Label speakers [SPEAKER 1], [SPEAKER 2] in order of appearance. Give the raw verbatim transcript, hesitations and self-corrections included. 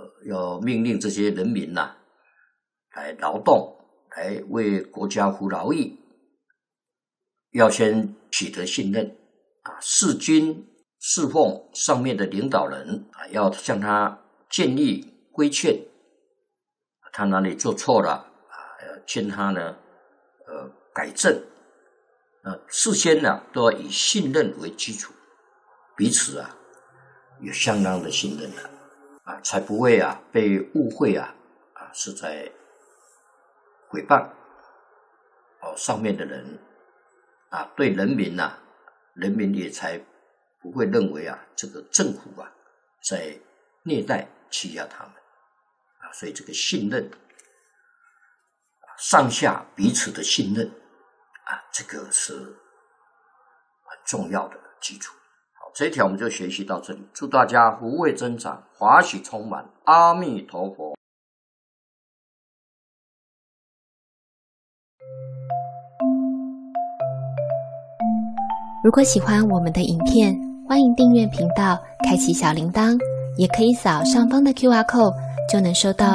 [SPEAKER 1] 要命令这些人民呐、啊，来劳动，来为国家服劳役，要先取得信任啊，侍君侍奉上面的领导人啊，要向他建议规劝，他哪里做错了啊，要劝他呢，呃，改正。呃，事先呢、啊、都要以信任为基础，彼此啊有相当的信任了啊，才不会啊被误会啊啊是在诽谤哦上面的人啊，对人民呐、啊，人民也才不会认为啊这个政府啊在虐待欺压他们啊，所以这个信任，上下彼此的信任。啊，这个是很重要的基础。好，这一条我们就学习到这里。祝大家福慧增长，华喜充满。阿弥陀佛。
[SPEAKER 2] 如果喜欢我们的影片，欢迎订阅频道，开启小铃铛，也可以扫上方的 Q R code， 就能收到